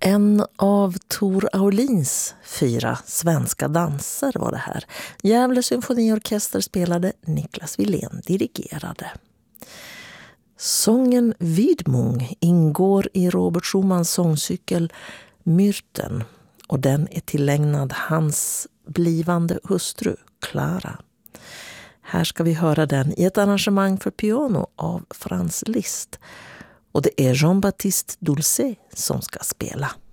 En av Tor Aulins 4 svenska danser var det här. Gävle symfoniorkester spelade, Niklas Wilén dirigerade. Sången Widmung ingår i Robert Schumans sångcykel Myrten och den är tillägnad hans blivande hustru Clara. Här ska vi höra den i ett arrangemang för piano av Franz Liszt och det är Jean-Baptiste Dulcet som ska spela.